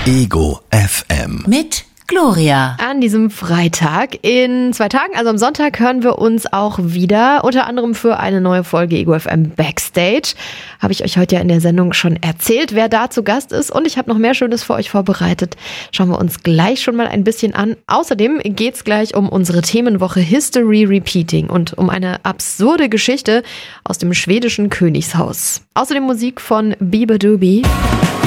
Ego FM. Mit Gloria. An diesem Freitag. In 2 Tagen, also am Sonntag, hören wir uns auch wieder. Unter anderem für eine neue Folge Ego FM Backstage. Habe ich euch heute ja in der Sendung schon erzählt, wer da zu Gast ist. Und ich habe noch mehr Schönes für euch vorbereitet. Schauen wir uns gleich schon mal ein bisschen an. Außerdem geht es gleich um unsere Themenwoche History Repeating und um eine absurde Geschichte aus dem schwedischen Königshaus. Außerdem Musik von Bieber Doobie.